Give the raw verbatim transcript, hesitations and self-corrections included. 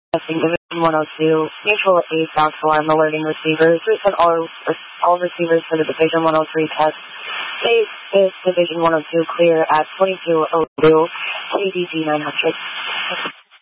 Testing Division one oh two, mutual aid sound alarm alerting receivers. Reset all, all receivers for the Division one oh three test. Space is Division one oh two clear at twenty-two oh two, C D G nine hundred.